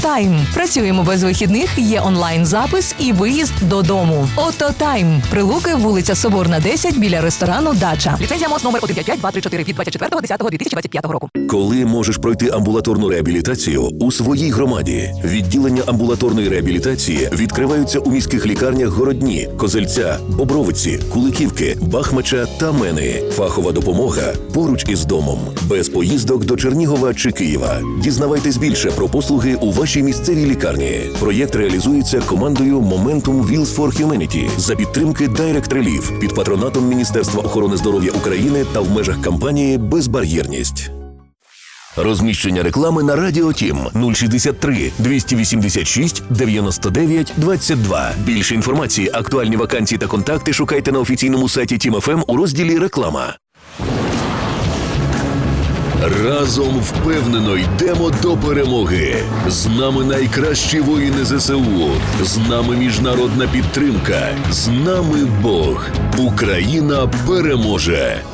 Тайм. Працюємо без вихідних, є онлайн-запис і виїзд додому. Ото Тайм. Прилуки, вулиця Соборна, 10, біля ресторану «Дача». Ліцензія МОЗ номер 155-234 від 24.10.2025 року. Коли можеш пройти амбулаторну реабілітацію у своїй громаді? Відділення амбулаторної реабілітації відкриваються у міських лікарнях Городні, Козельця, Бобровиці, Куликівки, Бахмача та Мени. Фахова допомога поруч із домом. Без поїздок до Чернігова чи Києва. Дізнавайтесь більше про послуги у вашій місцевій лікарні. Проєкт реалізується командою Momentum Wheels for Humanity за підтримки Direct Relief під патронатом Міністерства охорони здоров'я України та в межах кампанії «Безбар'єрність». Розміщення реклами на Радіо Тім 063 286 99 22. Більше інформації, актуальні вакансії та контакти шукайте на офіційному сайті Тім ФМ у розділі «Реклама». Разом впевнено йдемо до перемоги. З нами найкращі воїни ЗСУ. З нами міжнародна підтримка. З нами Бог. Україна переможе.